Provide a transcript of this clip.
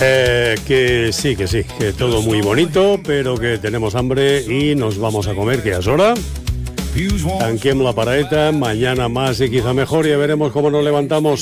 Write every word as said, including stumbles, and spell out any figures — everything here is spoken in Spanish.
Eh, que sí, que sí, que todo muy bonito, pero que tenemos hambre y nos vamos a comer, que ya es hora. Tanquem la paraeta, mañana más y quizá mejor, ya veremos cómo nos levantamos.